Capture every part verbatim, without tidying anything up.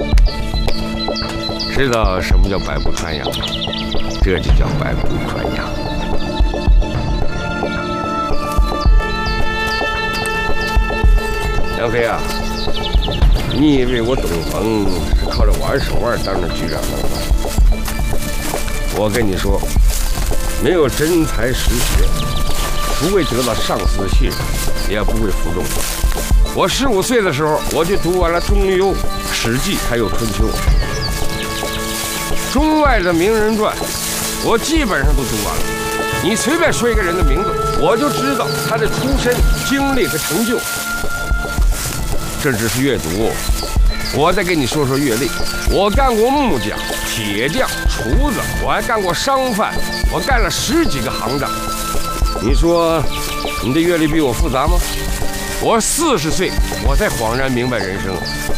知道什么叫百步穿杨吗？这就叫百步穿杨。杨飞啊，你以为我东风是靠着玩手腕当着局长的吗？我跟你说，没有真才实学，不会得到上司的信任，也不会服众。我十五岁的时候，我就读完了《中庸》《史记》还有《春秋》。中外的名人传，我基本上都读完了。你随便说一个人的名字，我就知道他的出身、经历和成就。这只是阅读，我再跟你说说阅历。我干过木匠、铁匠、厨子，我还干过商贩，我干了十几个行当。你说你的阅历比我复杂吗？我四十岁，我才恍然明白人生。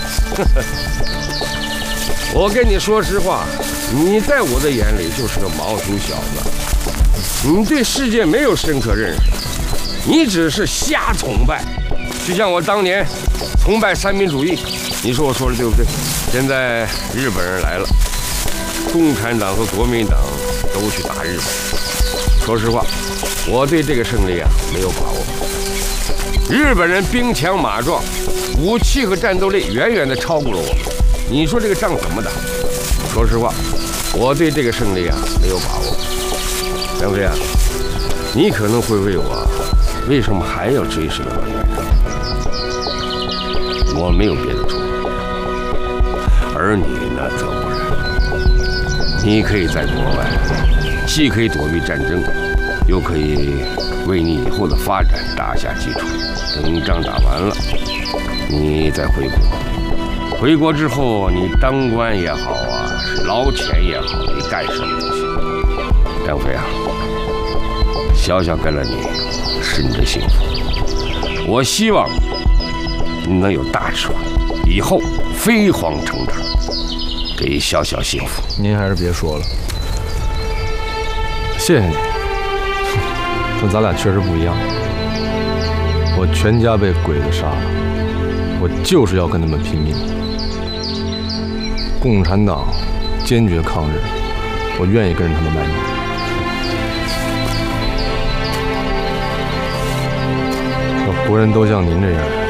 我跟你说实话，你在我的眼里就是个毛头小子，你对世界没有深刻认识，你只是瞎崇拜。就像我当年崇拜三民主义，你说我说的对不对？现在日本人来了，共产党和国民党都去打日本。说实话，我对这个胜利啊没有把握。日本人兵强马壮，武器和战斗力远远地超过了我们。你说这个仗怎么打？说实话，我对这个胜利啊没有把握。杨飞啊，你可能会问我，为什么还要追随我先生？我没有别的主意，而你呢则不然。你可以在国外，既可以躲避战争，又可以为你以后的发展打下基础。等仗打完了，你再回国。回国之后，你当官也好啊，是捞钱也好，你干什么都行。张飞啊，小小跟了你，是你的幸福。我希望你能有大志望，以后飞黄腾达，给小小幸福。 您还是别说了，谢谢你。但咱俩确实不一样，我全家被鬼子杀了，我就是要跟他们拼命。共产党坚决抗日，我愿意跟着他们卖命。要国人都像您这样，